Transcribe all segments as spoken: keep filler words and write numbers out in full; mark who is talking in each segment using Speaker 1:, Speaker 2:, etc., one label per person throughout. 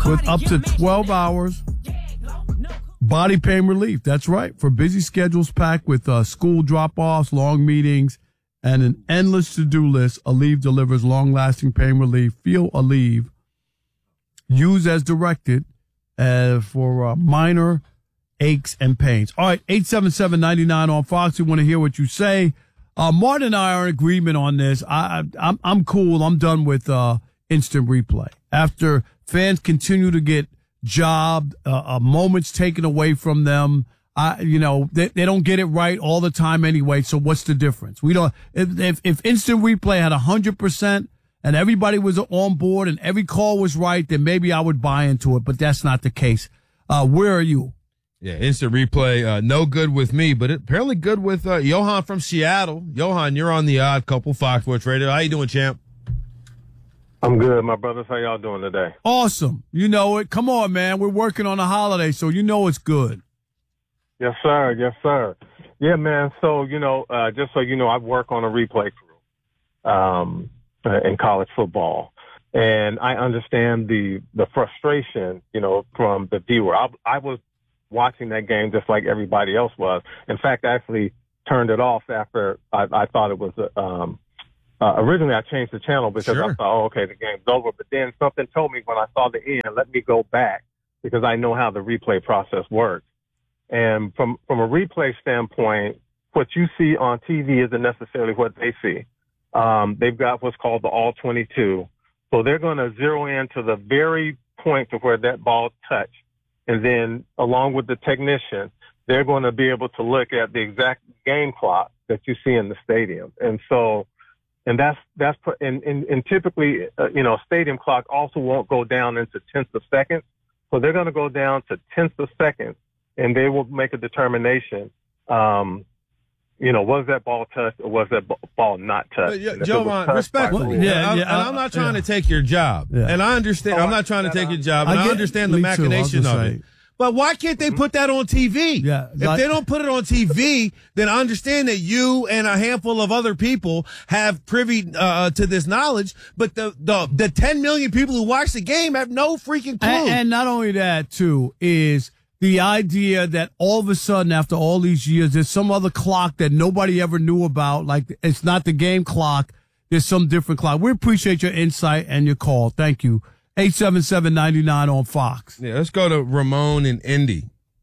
Speaker 1: with up to twelve hours body pain relief. That's right. For busy schedules packed with uh, school drop-offs, long meetings, and an endless to-do list, Aleve delivers long-lasting pain relief. Feel Aleve. Use as directed uh, for uh, minor aches and pains. All right, eight seven seven, nine nine on Fox. We want to hear what you say. Uh, Martin and I are in agreement on this. I, I, I'm, I'm cool. I'm done with uh, instant replay. After fans continue to get jobbed, uh, uh, moments taken away from them, I, you know, they, they don't get it right all the time anyway. So what's the difference? We don't. If if, if instant replay had a hundred percent and everybody was on board and every call was right, then maybe I would buy into it. But that's not the case. Uh, where are you?
Speaker 2: Yeah, instant replay, uh, no good with me, but it, apparently good with uh, Johan from Seattle. Johan, you're on the Odd Couple, Fox Sports Radio. How you doing, champ?
Speaker 3: I'm good, my brothers. How y'all doing today?
Speaker 1: Awesome. You know it. Come on, man. We're working on a holiday, so you know it's good.
Speaker 3: Yes, sir. Yes, sir. Yeah, man. So, you know, uh, just so you know, I work on a replay crew um, uh, in college football. And I understand the, the frustration, you know, from the viewer. I, I was watching that game just like everybody else was. In fact, I actually turned it off after I, I thought it was, um, uh, originally I changed the channel because
Speaker 2: Sure.
Speaker 3: I thought, oh, okay, the game's over. But then something told me when I saw the end, let me go back because I know how the replay process works. And from, from a replay standpoint, what you see on T V isn't necessarily what they see. Um, they've got what's called the all twenty-two. So they're going to zero in to the very point of where that ball touched. And then along with the technician, they're going to be able to look at the exact game clock that you see in the stadium. And so, and that's, that's, and, and, and typically, uh, you know, stadium clock also won't go down into tenths of seconds. So they're going to go down to tenths of seconds and they will make a determination, um, you know, was that ball touched or was that ball not touched?
Speaker 2: Uh, Jovan, respectfully,
Speaker 1: yeah,
Speaker 2: yeah,
Speaker 1: yeah,
Speaker 2: and I'm not trying
Speaker 1: yeah.
Speaker 2: to take your job,
Speaker 1: Yeah.
Speaker 2: and I understand.
Speaker 3: Oh,
Speaker 2: I'm not trying to take your job, and
Speaker 1: I
Speaker 2: I,
Speaker 1: get-
Speaker 2: understand the
Speaker 1: me too, I was
Speaker 2: machination
Speaker 1: gonna
Speaker 2: of
Speaker 1: say.
Speaker 2: it. But why can't they put that on T V?
Speaker 1: Yeah,
Speaker 2: if
Speaker 1: like-
Speaker 2: they don't put it on T V, then I understand that you and a handful of other people have privy uh, to this knowledge. But the, the the ten million people who watch the game have no freaking clue.
Speaker 1: And, and not only that, too, is the idea that all of a sudden, after all these years, there's some other clock that nobody ever knew about. Like, it's not the game clock. There's some different clock. We appreciate your insight and your call. Thank you. eight seven seven, nine nine on Fox.
Speaker 2: yeah, let's go to Ramon in Indy.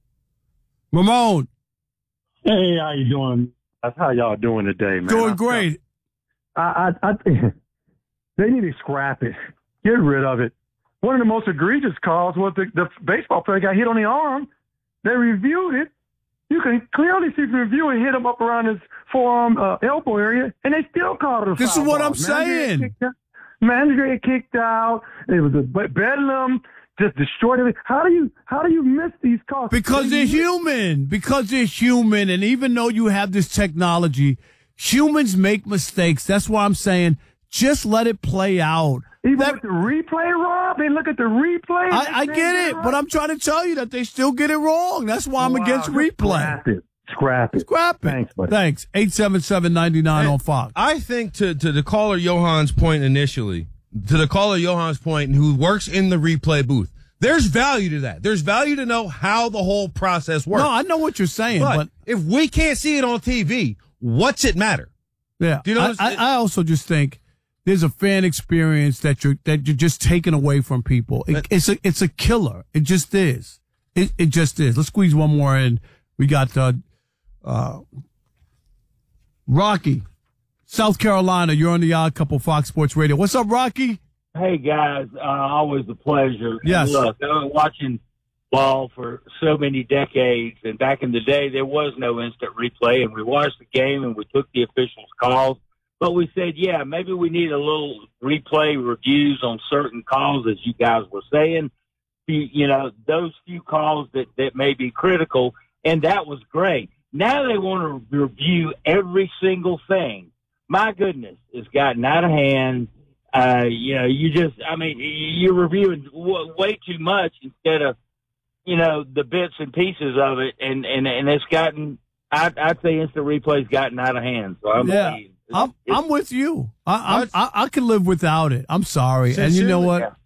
Speaker 1: Ramon,
Speaker 4: Hey, how you doing? That's how y'all doing today, man.
Speaker 1: doing
Speaker 4: I-
Speaker 1: great.
Speaker 4: I, I, I think they need to scrap it. Get rid of it. One of the most egregious calls was the, the baseball player got hit on the arm. They reviewed it. You can clearly see the review and hit him up around his forearm, uh, elbow area, and they still called it a
Speaker 1: This is
Speaker 4: foul
Speaker 1: what
Speaker 4: ball.
Speaker 1: I'm saying.
Speaker 4: Manager kicked out- Manager get kicked out. It was a be- bedlam. Just destroyed it. How do you how do you miss these calls?
Speaker 1: Because they're human. Because they're human. And even though you have this technology, humans make mistakes. That's why I'm saying just let it play out.
Speaker 4: Even
Speaker 1: That-
Speaker 4: with the replay, Rob, they look at the replay.
Speaker 1: I, I get it, but I'm trying to tell you that they still get it wrong. That's why I'm
Speaker 4: Wow,
Speaker 1: against
Speaker 4: just
Speaker 1: replay.
Speaker 4: Scrap it. Scrap it.
Speaker 1: Scrap it.
Speaker 4: Thanks, buddy.
Speaker 1: Thanks. eight seven seven, nine nine on Fox.
Speaker 2: I think to, to the caller Johan's point initially, to the caller Johan's point who works in the replay booth, there's value to that. There's value to know how the whole process works.
Speaker 1: No, I know what you're saying,
Speaker 2: but,
Speaker 1: but,
Speaker 2: if we can't see it on T V, what's it matter?
Speaker 1: yeah,
Speaker 2: Do you know
Speaker 1: I, I, I also just think there's a fan experience that you're that you're just taking away from people. It, it's a it's a killer. It just is. It it just is. Let's squeeze one more in. We got uh, uh, Rocky, South Carolina. You're on the Odd Couple Fox Sports Radio. What's up, Rocky?
Speaker 5: Hey guys, uh, always a pleasure.
Speaker 1: Yes.
Speaker 5: And look, I've been watching ball for so many decades, and back in the day there was no instant replay, and we watched the game and we took the officials' calls, but we said, yeah, maybe we need a little replay reviews on certain calls, as you guys were saying. You, you know, those few calls that that may be critical, and that was great. Now they want to review every single thing. My goodness, it's gotten out of hand. Uh, you know, you just, I mean, you're reviewing w- way too much instead of, you know, the bits and pieces of it. And, and, and it's gotten, I'd, I'd say instant replay's gotten out of hand. So I'm,
Speaker 1: Yeah. I'm I'm with you. I I'm, I I can live without it. I'm sorry, and you know what?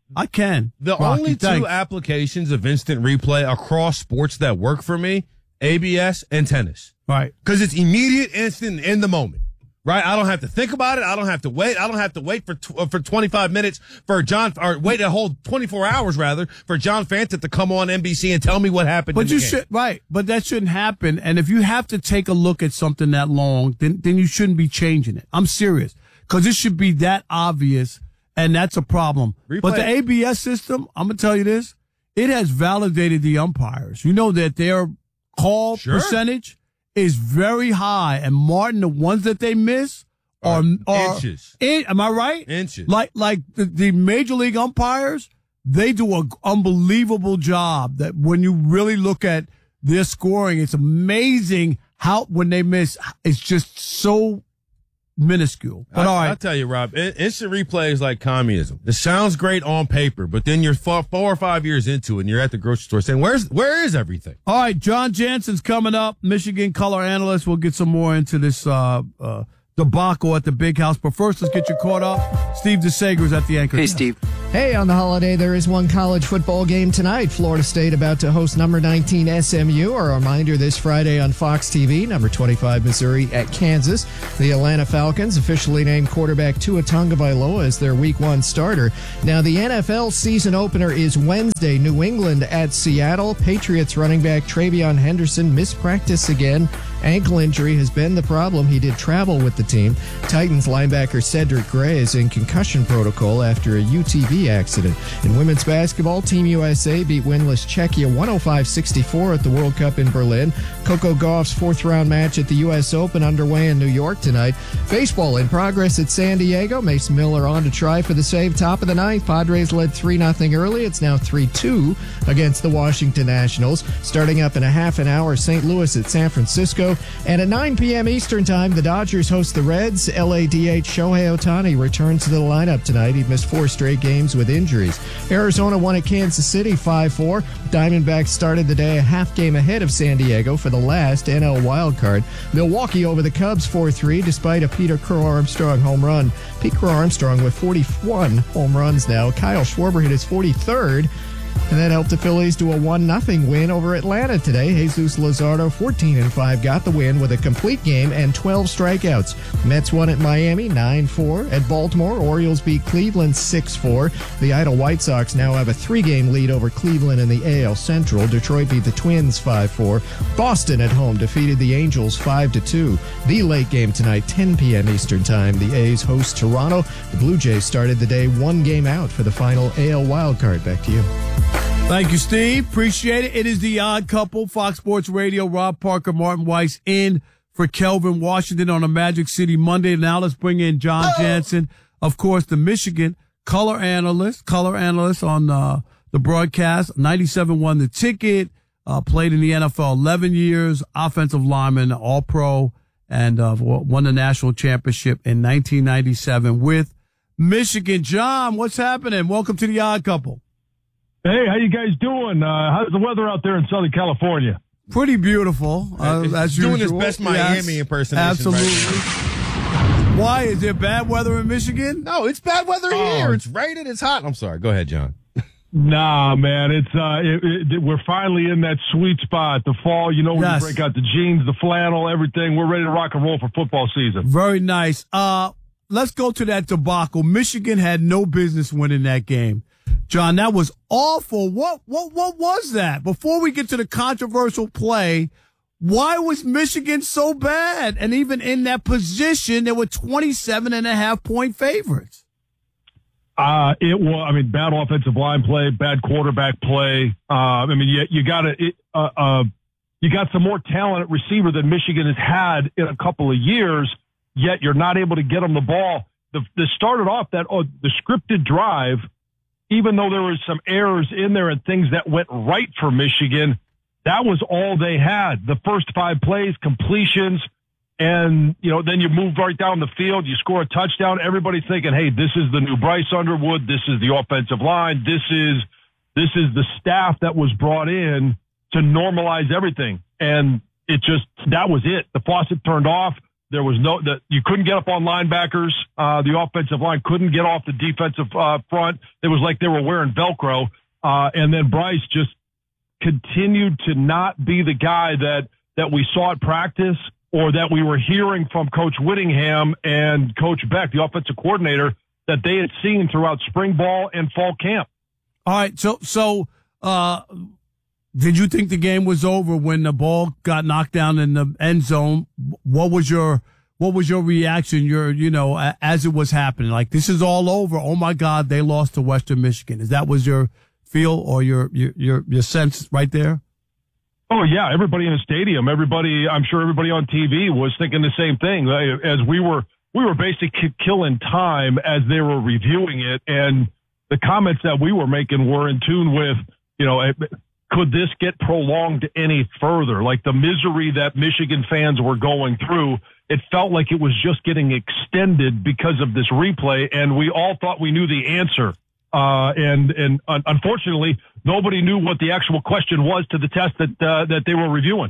Speaker 1: I can.
Speaker 2: The
Speaker 1: Rocky,
Speaker 2: only two
Speaker 1: thanks.
Speaker 2: applications of instant replay across sports that work for me, A B S and tennis.
Speaker 1: Right.
Speaker 2: Because it's immediate, instant, in the moment. Right? I don't have to think about it. I don't have to wait. I don't have to wait for tw- for twenty-five minutes for John, or wait a whole twenty-four hours rather for John Fanta to come on N B C and tell me what happened.
Speaker 1: But
Speaker 2: in the
Speaker 1: you
Speaker 2: game.
Speaker 1: should, right. But that shouldn't happen. And if you have to take a look at something that long, then, then you shouldn't be changing it. I'm serious. Cause it should be that obvious. And that's a problem.
Speaker 2: Replay.
Speaker 1: But the A B S system, I'm going to tell you this, it has validated the umpires. You know that their call
Speaker 2: Sure.
Speaker 1: percentage is very high. And Martin, the ones that they miss are, are
Speaker 2: inches.
Speaker 1: In, am I right?
Speaker 2: Inches.
Speaker 1: Like, like the, the major league umpires, they do an unbelievable job that when you really look at their scoring, it's amazing how, when they miss, it's just so minuscule. But
Speaker 2: I,
Speaker 1: all right.
Speaker 2: I'll tell you, Rob, in- instant replay is like communism. It sounds great on paper, but then you're four, four or five years into it and you're at the grocery store saying, where's, where is everything?
Speaker 1: All right. John Jansen's coming up, Michigan color analyst. We'll get some more into this, uh, uh, debacle at the big house. But first, let's get you caught up. Steve DeSager's at the anchor.
Speaker 6: Hey, Steve.
Speaker 7: Hey, on the holiday, there is one college football game tonight. Florida State about to host number nineteen S M U. A reminder this Friday on Fox T V, number twenty-five Missouri at Kansas. The Atlanta Falcons officially named quarterback Tua Tagovailoa as their week one starter. Now, the N F L season opener is Wednesday, New England at Seattle. Patriots running back Travion Henderson missed practice again. Ankle injury has been the problem. He did travel with the team. Titans linebacker Cedric Gray is in concussion protocol after a U T V accident. In women's basketball, Team U S A beat winless Czechia one oh five sixty-four at the World Cup in Berlin. Coco Gauff's fourth round match at the U S Open underway in New York tonight. Baseball in progress at San Diego. Mason Miller on to try for the save. Top of the ninth, Padres led three nothing early. It's now three two against the Washington Nationals. Starting up in a half an hour, Saint Louis at San Francisco. And at nine p.m. Eastern Time, the Dodgers host the Reds. L A D H Shohei Ohtani returns to the lineup tonight. He missed four straight games with injuries. Arizona won at Kansas City five four. Diamondbacks started the day a half game ahead of San Diego for the last N L wildcard. Milwaukee over the Cubs four three despite a Peter Crow Armstrong home run. Pete Crow Armstrong with forty-one home runs now. Kyle Schwarber hit his forty-third. And that helped the Phillies to a one nothing win over Atlanta today. Jesus Luzardo, fourteen and five, got the win with a complete game and twelve strikeouts. Mets won at Miami, nine four. At Baltimore, Orioles beat Cleveland six four. The idle White Sox now have a three-game lead over Cleveland in the A L Central. Detroit beat the Twins five four. Boston at home defeated the Angels five to two. The late game tonight, ten p.m. Eastern Time. The A's host Toronto. The Blue Jays started the day one game out for the final A L wildcard. Back to you.
Speaker 1: Thank you, Steve. Appreciate it. It is the Odd Couple, Fox Sports Radio. Rob Parker, Martin Weiss in for Kelvin Washington on a Magic City Monday. Now let's bring in John Jansen, of course, the Michigan color analyst, color analyst on uh, the broadcast. ninety-seven won the ticket, uh, played in the N F L eleven years, offensive lineman, all-pro, and uh, won the national championship in nineteen ninety-seven with Michigan. John, what's happening? Welcome to the Odd Couple.
Speaker 8: Hey, how you guys doing? Uh, how's the weather out there in Southern California?
Speaker 1: Pretty beautiful, uh,
Speaker 2: It's
Speaker 1: as
Speaker 2: doing
Speaker 1: usual.
Speaker 2: his best Miami
Speaker 1: Yes,
Speaker 2: impersonation.
Speaker 1: absolutely.
Speaker 2: Right now.
Speaker 1: Why? Is there bad weather in Michigan?
Speaker 2: No, it's bad weather
Speaker 8: Oh.
Speaker 2: here. It's raining. It's hot. I'm sorry. Go ahead, John.
Speaker 8: Nah, man, it's uh, it, it, we're finally in that sweet spot. The fall, you know, when
Speaker 1: Yes.
Speaker 8: you break out the jeans, the flannel, everything. We're ready to rock and roll for football season.
Speaker 1: Very nice. Uh, let's go to that debacle. Michigan had no business winning that game. John, that was awful. What, what, what was that? Before we get to the controversial play, why was Michigan so bad? And even in that position, they were twenty-seven and a half point favorites.
Speaker 8: Uh, it was, I mean, bad offensive line play, bad quarterback play. Uh, I mean, you, you got to, uh, uh, you got some more talent at receiver than Michigan has had in a couple of years, yet you're not able to get them the ball. The, the started off that, uh, the scripted drive, even though there was some errors in there and things that went right for Michigan, that was all they had. The first five plays, completions, and, you know, then you move right down the field, you score a touchdown, everybody's thinking, hey, this is the new Bryce Underwood, this is the offensive line, this is, this is the staff that was brought in to normalize everything. And it just, that was it. The faucet turned off. There was no that you couldn't get up on linebackers. Uh, the offensive line couldn't get off the defensive uh, front. It was like they were wearing Velcro. Uh, and then Bryce just continued to not be the guy that that we saw at practice or that we were hearing from Coach Whittingham and Coach Beck, the offensive coordinator, that they had seen throughout spring ball and fall camp.
Speaker 1: All right, so so uh, did you think the game was over when the ball got knocked down in the end zone? What was your what was your reaction? Your you know as it was happening, like this is all over. Oh my God, they lost to Western Michigan. Is that was your feel or your your your, your sense right there?
Speaker 8: Oh yeah, everybody in the stadium, everybody. I'm sure everybody on T V was thinking the same thing. As we were we were basically killing time as they were reviewing it, and the comments that we were making were in tune with, you know, could this get prolonged any further? Like the misery that Michigan fans were going through, it felt like it was just getting extended because of this replay, and we all thought we knew the answer. Uh, and, and un- unfortunately, nobody knew what the actual question was to the test that, uh, that they were reviewing.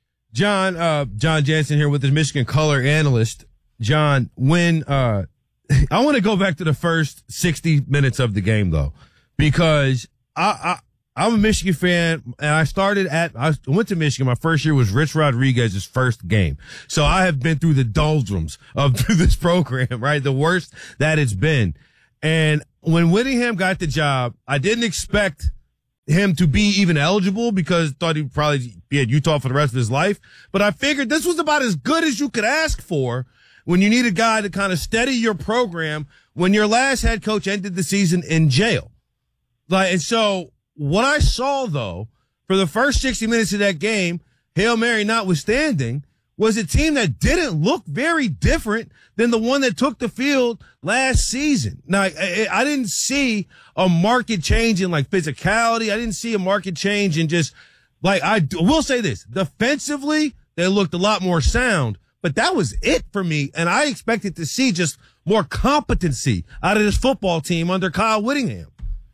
Speaker 2: John, uh, John Jansen here with the Michigan color analyst. John, when, uh, I want to go back to the first sixty minutes of the game though, because I, I, I'm a Michigan fan and I started at, I went to Michigan. My first year was Rich Rodriguez's first game. So I have been through the doldrums of this program, right? The worst that it's been. And when Whittingham got the job, I didn't expect him to be even eligible because thought he'd probably be at Utah for the rest of his life. But I figured this was about as good as you could ask for when you need a guy to kind of steady your program when your last head coach ended the season in jail. Like, and so what I saw though, for the first sixty minutes of that game, Hail Mary notwithstanding, was a team that didn't look very different than the one that took the field last season. Now, I, I didn't see a market change in like physicality. I didn't see a market change in just like, I will say this, defensively, they looked a lot more sound, but that was it for me. And I expected to see just more competency out of this football team under Kyle Whittingham.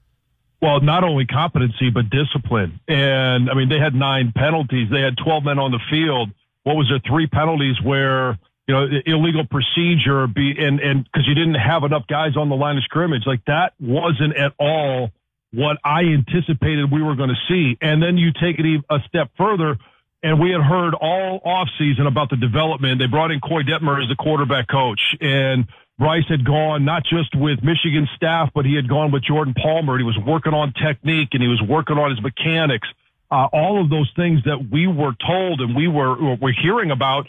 Speaker 8: Well, not only competency, but discipline. And I mean, they had nine penalties. They had twelve men on the field. What was there? Three penalties where, you know, illegal procedure be, and, and cause you didn't have enough guys on the line of scrimmage. Like that wasn't at all what I anticipated we were going to see. And then you take it a step further, and we had heard all off season about the development. They brought in Coy Detmer as the quarterback coach, and Bryce had gone not just with Michigan staff, but he had gone with Jordan Palmer, and he was working on technique and he was working on his mechanics. Uh, all of those things that we were told and we were, were hearing about.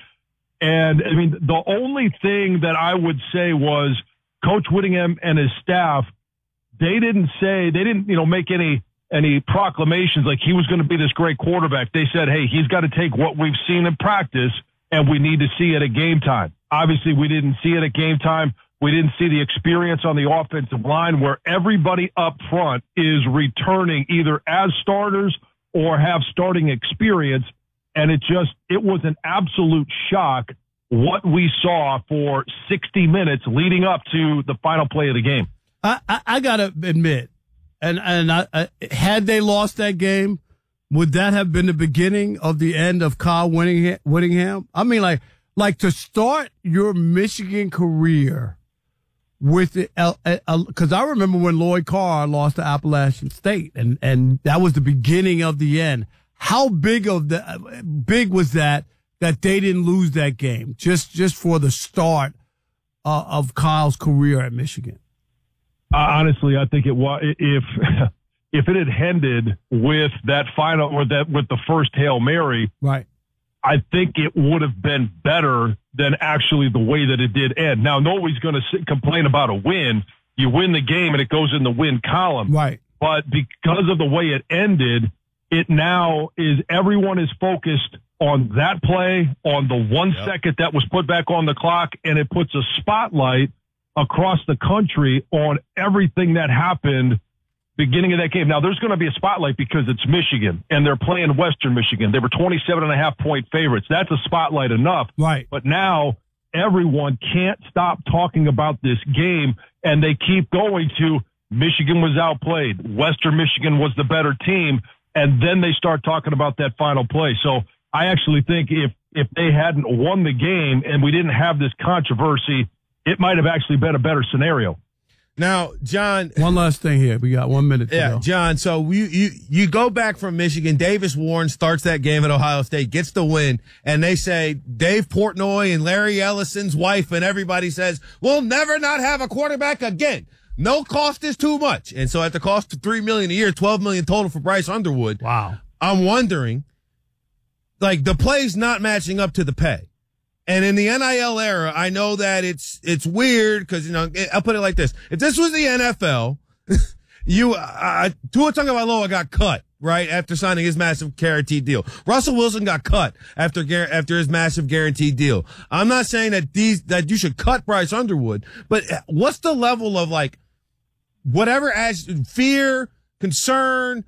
Speaker 8: And I mean, the only thing that I would say was Coach Whittingham and his staff, they didn't say, they didn't, you know, make any, any proclamations like he was going to be this great quarterback. They said, hey, he's got to take what we've seen in practice and we need to see it at game time. Obviously, we didn't see it at game time. We didn't see the experience on the offensive line where everybody up front is returning either as starters or have starting experience. And it just, it was an absolute shock what we saw for sixty minutes leading up to the final play of the game.
Speaker 1: I, I, I got to admit, and, and I, I, had they lost that game, would that have been the beginning of the end of Kyle Whittingham? Whittingham? I mean, like, like to start your Michigan career with it, because I remember when Lloyd Carr lost to Appalachian State, and, and that was the beginning of the end. How big of the big was that that they didn't lose that game just just for the start uh, of Kyle's career at Michigan?
Speaker 8: Uh, honestly, I think it was if if it had ended with that final or that with the first Hail Mary,
Speaker 1: right?
Speaker 8: I think it would have been better than actually the way that it did end. Now, nobody's going to complain about a win. You win the game and it goes in the win column.
Speaker 1: Right.
Speaker 8: But because of the way it ended, it now is everyone is focused on that play, on the one yep. second that was put back on the clock, and it puts a spotlight across the country on everything that happened beginning of that game. Now, there's going to be a spotlight because it's Michigan, and they're playing Western Michigan. They were twenty-seven and a half point favorites. That's a spotlight enough.
Speaker 1: Right.
Speaker 8: But now everyone can't stop talking about this game, and they keep going to Michigan was outplayed. Western Michigan was the better team, and then they start talking about that final play. So I actually think if if they hadn't won the game and we didn't have this controversy, it might have actually been a better scenario.
Speaker 2: Now, John.
Speaker 1: One last thing here. We got one minute to
Speaker 2: yeah,
Speaker 1: go.
Speaker 2: John, so you, you, you go back from Michigan. Davis Warren starts that game at Ohio State, gets the win, and they say Dave Portnoy and Larry Ellison's wife and everybody says, we'll never not have a quarterback again. No cost is too much. And so at the cost of three million dollars a year, twelve million dollars total for Bryce Underwood.
Speaker 1: Wow.
Speaker 2: I'm wondering, like, the play's not matching up to the pay. And in the N I L era, I know that it's it's weird because, you know, I'll put it like this. If this was the N F L, you uh, Tua Tagovailoa got cut, right, after signing his massive guaranteed deal. Russell Wilson got cut after after his massive guaranteed deal. I'm not saying that these that you should cut Bryce Underwood, but what's the level of, like, whatever as fear, concern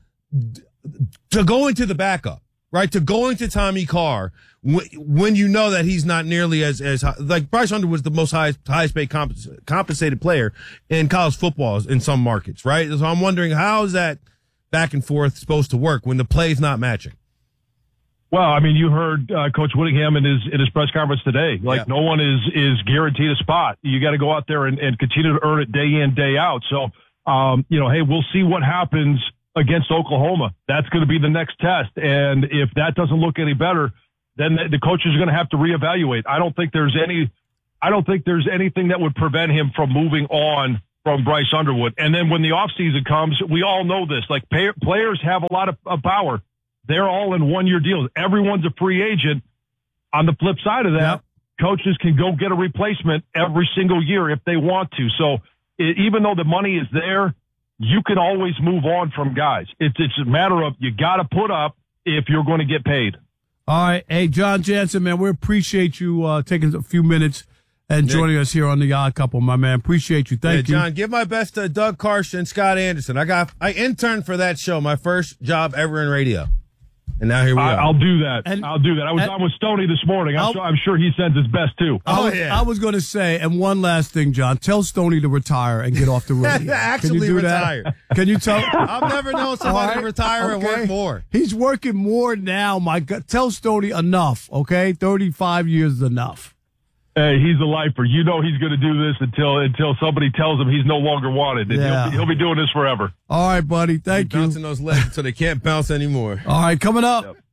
Speaker 2: to going to the backup, right, to going to Tommy Carr, when you know that he's not nearly as, as high, like Bryce Underwood was the most highest, highest paid compens- compensated player in college football in some markets, right? So I'm wondering, how is that back and forth supposed to work when the play's not matching?
Speaker 8: Well, I mean, you heard uh, Coach Whittingham in his in his press conference today. Like, yeah. No one is is guaranteed a spot. You got to go out there and, and continue to earn it day in, day out. So, um, you know, hey, we'll see what happens against Oklahoma. That's going to be the next test. And if that doesn't look any better, then the coaches are going to have to reevaluate. I don't think there's any, I don't think there's anything that would prevent him from moving on from Bryce Underwood. And then when the offseason comes, we all know this, like pay, players have a lot of, of power. They're all in one year deals. Everyone's a free agent. On the flip side of that, yep. Coaches can go get a replacement every single year if they want to. So it, even though the money is there, you can always move on from guys. It's, it's a matter of, you got to put up if you're going to get paid.
Speaker 1: All right. Hey, John Jansen, man, we appreciate you uh, taking a few minutes and joining us here on The Odd Couple, my man. Appreciate you. Thank
Speaker 2: yeah,
Speaker 1: you.
Speaker 2: John, give my best to Doug Karsh and Scott Anderson. I got I interned for that show, my first job ever in radio. And now here we
Speaker 8: I,
Speaker 2: are.
Speaker 8: I'll do that.
Speaker 1: And,
Speaker 8: I'll do that. I was
Speaker 1: and,
Speaker 8: on with Stoney this morning. I'm, sure, I'm sure he sends his best, too.
Speaker 1: Oh,
Speaker 2: I,
Speaker 1: yeah. I was going to say, and one last thing, John. Tell Stoney to retire and get off the radio.
Speaker 2: Actually
Speaker 1: Can you do
Speaker 2: retire.
Speaker 1: That? Can you tell?
Speaker 2: I've never known somebody right. retire okay. and work more.
Speaker 1: He's working more now, my God. Tell Stoney enough, okay? thirty-five years is enough.
Speaker 8: Hey, he's a lifer. You know he's going to do this until until somebody tells him he's no longer wanted. And
Speaker 1: yeah.
Speaker 8: he'll, be, he'll be doing this forever.
Speaker 1: All right, buddy. Thank
Speaker 2: he's
Speaker 1: you.
Speaker 2: Bouncing those legs until they can't bounce anymore.
Speaker 1: All right, coming up. Yep.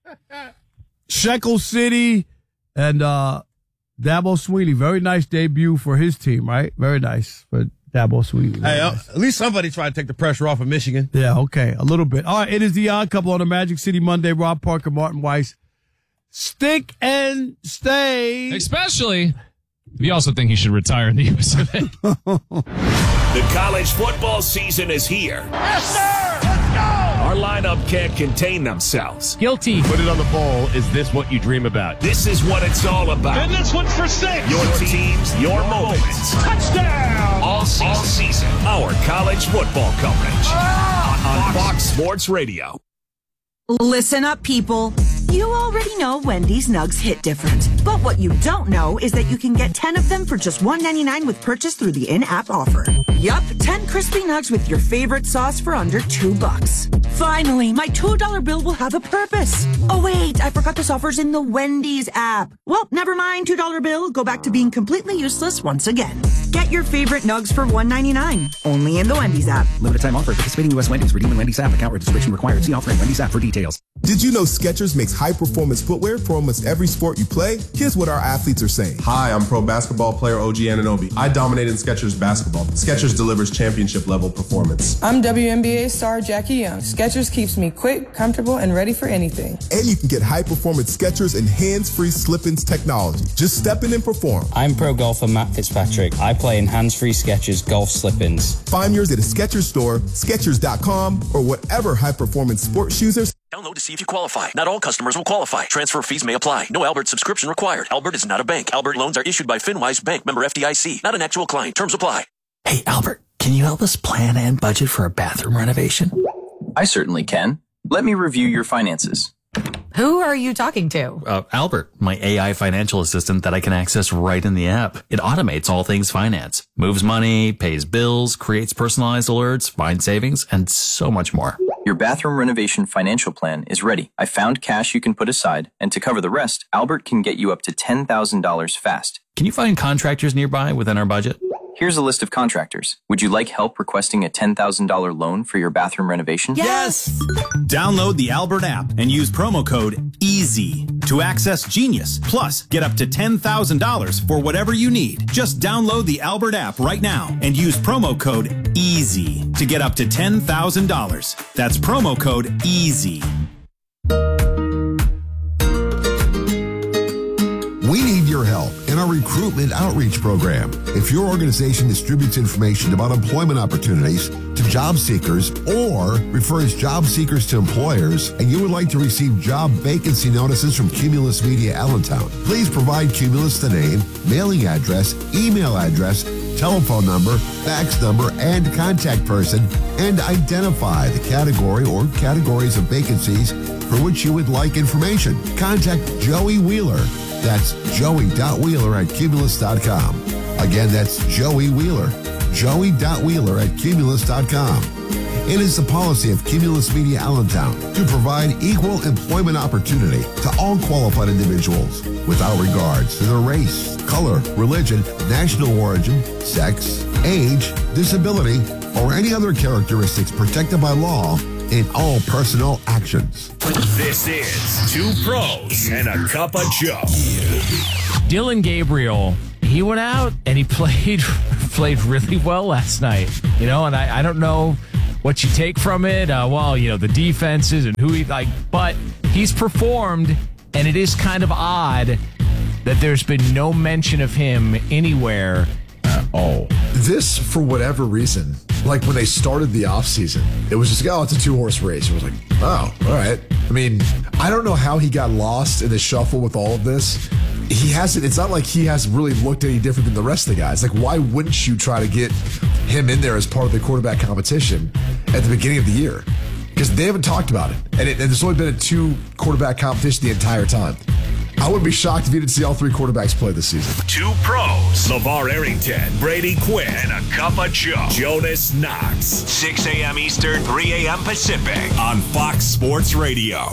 Speaker 1: Shekel City and uh, Dabo Swinney. Very nice debut for his team, right? Very nice for Dabo Swinney.
Speaker 2: Hey, uh,
Speaker 1: nice.
Speaker 2: At least somebody tried to take the pressure off of Michigan.
Speaker 1: Yeah, okay. A little bit. All right, it is The Odd Couple on a Magic City Monday. Rob Parker, Martin Weiss. Stick and stay.
Speaker 6: Especially if you also think he should retire in the U S of A.
Speaker 9: The college football season is here.
Speaker 10: Yes, sir! Let's go!
Speaker 9: Our lineup can't contain themselves.
Speaker 6: Guilty.
Speaker 11: Put it on the bowl. Is this what you dream about?
Speaker 9: This is what it's all about.
Speaker 10: And this one's for six.
Speaker 9: Your teams, your moments.
Speaker 10: Touchdown!
Speaker 9: All season. All season. Our college football coverage.
Speaker 10: Oh!
Speaker 9: On Fox Sports Radio.
Speaker 12: Listen up, people. You already know Wendy's nugs hit different. But what you don't know is that you can get ten of them for just one ninety-nine with purchase through the in-app offer. Yup, ten crispy nugs with your favorite sauce for under two bucks. Finally, my two dollar bill will have a purpose. Oh wait, I forgot this offer's in the Wendy's app. Well, never mind, two dollar bill. Go back to being completely useless once again. Get your favorite nugs for one ninety-nine. Only in the Wendy's app.
Speaker 13: Limited time offer. Participating U S Wendy's. Redeem in Wendy's app. Account registration required. See offer in Wendy's app for details.
Speaker 14: Did you know Skechers makes high-performance footwear for almost every sport you play? Here's what our athletes are saying.
Speaker 15: Hi, I'm pro basketball player O G Anunoby. I dominated Skechers basketball. Skechers delivers championship-level performance.
Speaker 16: I'm W N B A star Jackie Young. Skechers keeps me quick, comfortable, and ready for anything.
Speaker 14: And you can get high-performance Skechers and hands-free slip-ins technology. Just step in and perform.
Speaker 17: I'm pro golfer Matt Fitzpatrick. I play in hands-free Skechers golf slip-ins.
Speaker 14: Find yours at a Skechers store, Skechers dot com, or whatever high-performance sports shoes are.
Speaker 18: Download to see if you qualify. Not all customers will qualify. Transfer fees may apply. No Albert subscription required. Albert is not a bank. Albert loans are issued by FinWise Bank, member F D I C. Not an actual client. Terms apply.
Speaker 19: Hey, Albert, can you help us plan and budget for a bathroom renovation?
Speaker 20: I certainly can. Let me review your finances.
Speaker 21: Who are you talking to?
Speaker 19: Uh, Albert, my A I financial assistant that I can access right in the app. It automates all things finance, moves money, pays bills, creates personalized alerts, finds savings, and so much more.
Speaker 20: Your bathroom renovation financial plan is ready. I found cash you can put aside, and to cover the rest, Albert can get you up to ten thousand dollars fast.
Speaker 19: Can you find contractors nearby within our budget?
Speaker 20: Here's a list of contractors. Would you like help requesting a ten thousand dollars loan for your bathroom renovation?
Speaker 3: Yes! Download the Albert app and use promo code EASY to access Genius. Plus, get up to ten thousand dollars for whatever you need. Just download the Albert app right now and use promo code EASY to get up to ten thousand dollars. That's promo code EASY.
Speaker 22: We need your help in our recruitment outreach program. If your organization distributes information about employment opportunities to job seekers or refers job seekers to employers, and you would like to receive job vacancy notices from Cumulus Media Allentown, please provide Cumulus the name, mailing address, email address, telephone number, fax number, and contact person, and identify the category or categories of vacancies for which you would like information. Contact Joey Wheeler. That's joey.wheeler at cumulus dot com. Again, that's Joey Wheeler. joey.wheeler at cumulus dot com. It is the policy of Cumulus Media Allentown to provide equal employment opportunity to all qualified individuals without regards to their race, color, religion, national origin, sex, age, disability, or any other characteristics protected by law in all personnel actions.
Speaker 9: This is Two Pros and a Cup of Joe.
Speaker 23: Dillon Gabriel, he went out and he played played really well last night. You know, and I, I don't know what you take from it. Uh, well, you know, the defenses and who he like, but he's performed, and it is kind of odd that there's been no mention of him anywhere at all.
Speaker 24: This, for whatever reason, like when they started the offseason, it was just, oh, it's a two-horse race. It was like, oh, all right. I mean, I don't know how he got lost in the shuffle with all of this. He hasn't, it's not like he hasn't really looked any different than the rest of the guys. Like, why wouldn't you try to get him in there as part of the quarterback competition at the beginning of the year? Because they haven't talked about it. And, it, and there's only been a two quarterback competition the entire time. I wouldn't be shocked if you didn't see all three quarterbacks play this season.
Speaker 9: Two Pros, LeVar Arrington, Brady Quinn, and a Cup of Joe, Jonas Knox. six a.m. Eastern, three a.m. Pacific on Fox Sports Radio.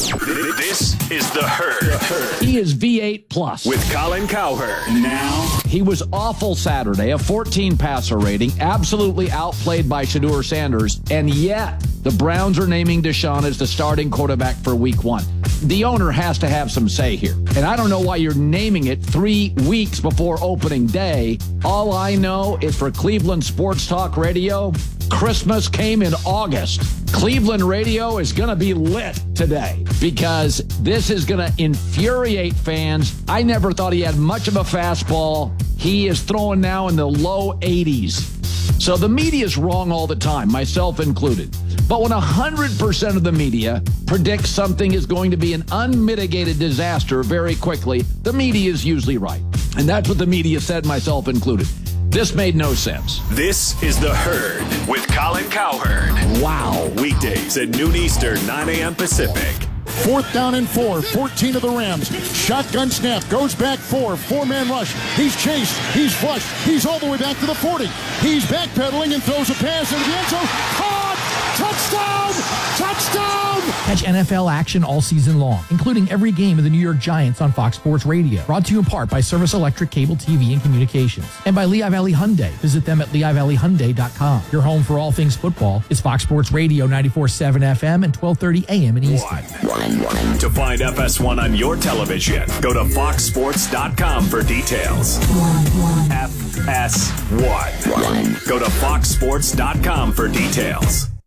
Speaker 9: This is The Herd.
Speaker 25: He is V eight plus.
Speaker 9: With Colin Cowherd.
Speaker 25: Now, he was awful Saturday, a fourteen passer rating, absolutely outplayed by Shedeur Sanders, and yet the Browns are naming Deshaun as the starting quarterback for week one. The owner has to have some say here. And I don't know why you're naming it three weeks before opening day. All I know is for Cleveland Sports Talk Radio, Christmas came in August. Cleveland radio is going to be lit today because this is going to infuriate fans. I never thought he had much of a fastball. He is throwing now in the low eighties. So the media is wrong all the time, myself included. But when one hundred percent of the media predicts something is going to be an unmitigated disaster very quickly, the media is usually right. And that's what the media said, myself included. This made no sense.
Speaker 9: This is The Herd with Colin Cowherd.
Speaker 25: Wow.
Speaker 9: Weekdays at noon Eastern, nine a.m. Pacific.
Speaker 26: Fourth down and four, fourteen of the Rams. Shotgun snap, goes back four, four-man rush. He's chased, he's flushed, he's all the way back to the forty. He's backpedaling and throws a pass into the end zone. Caught! Touchdown! Touchdown!
Speaker 27: Catch N F L action all season long, including every game of the New York Giants on Fox Sports Radio. Brought to you in part by Service Electric Cable T V and Communications. And by Lehigh Valley Hyundai. Visit them at lehigh valley hyundai dot com. Your home for all things football is Fox Sports Radio ninety-four point seven F M and twelve thirty A M in Easton.
Speaker 9: One. To find F S one on your television, go to fox sports dot com for details. F S one. Go to fox sports dot com for details.